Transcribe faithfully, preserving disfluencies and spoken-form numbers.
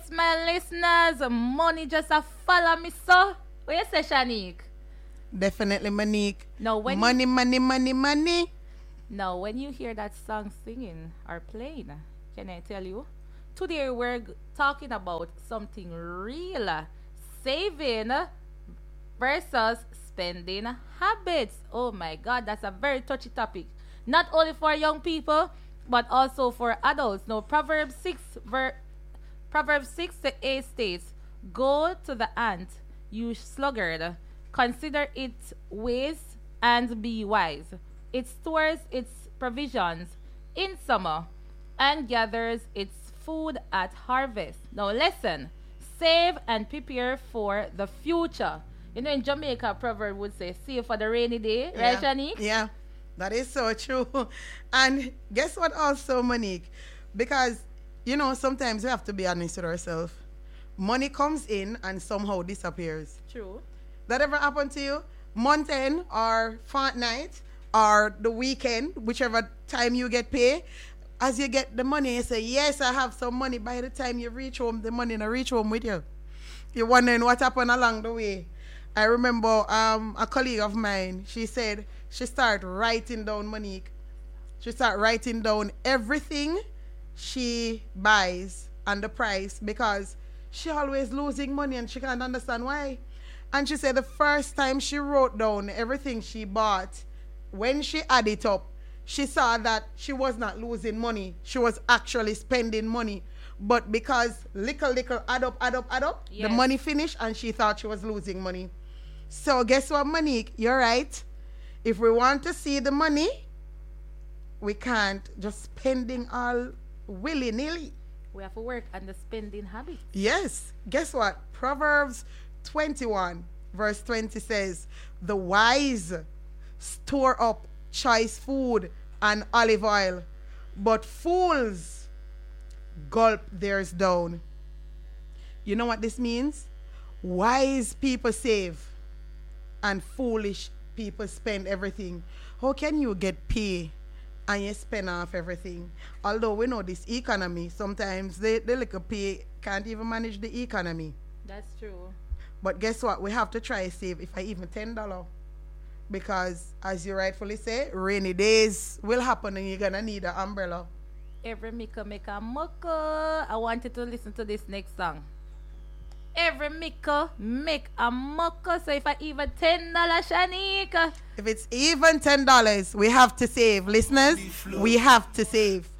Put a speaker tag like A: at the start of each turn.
A: my listeners. Money just a follow me, so. What you say, Shanique?
B: Definitely, Monique.
A: No, when
B: money,
A: you,
B: money, money, money.
A: Now, when you hear that song singing or playing, can I tell you? Today we're g- talking about something real. Saving versus spending habits. Oh my God, that's a very touchy topic. Not only for young people, but also for adults. Now, Proverbs six, ver- Proverbs six to eight states, "Go to the ant, you sluggard, consider its ways and be wise. It stores its provisions in summer and gathers its food at harvest." Now, listen, save and prepare for the future. You know, in Jamaica, proverb would say, save for the rainy day, right,
B: Yeah.
A: Shani?
B: Yeah, that is so true. And guess what also, Monique? Because, you know, sometimes we have to be honest with ourselves. Money comes in and somehow disappears.
A: True.
B: That ever happened to you? Month end or fortnight or the weekend, whichever time you get paid, as you get the money, you say, yes, I have some money. By the time you reach home, the money not reach home with you. You're wondering what happened along the way. I remember um, a colleague of mine, she said she started writing down, Monique. She started writing down everything she buys and the price because she always losing money and she can't understand why. And she said the first time she wrote down everything she bought, when she added it up, she saw that she was not losing money. She was actually spending money. But because little, little add up, add up, add up,
A: Yes.
B: the money finished and she thought she was losing money. So guess what, Monique? You're right. If we want to see the money, we can't just spending all willy-nilly.
A: We have to work on the spending habit.
B: Yes. Guess what? Proverbs twenty-one, verse twenty says, the wise store up choice food and olive oil, but fools gulp theirs down. You know what this means? Wise people save and foolish people spend everything. How can you get pay and you spend off everything? Although we know this economy, sometimes the, the little pay can't even manage the economy.
A: That's true.
B: But guess what? We have to try to save, if I even ten dollars. Because, as you rightfully say, rainy days will happen and you're going to need an umbrella.
A: Every mika make a mucka. I wanted to listen to this next song. Every mika make a mucka. So if I even ten dollars, Shanika.
B: If it's even ten dollars, we have to save. Listeners, we have to save.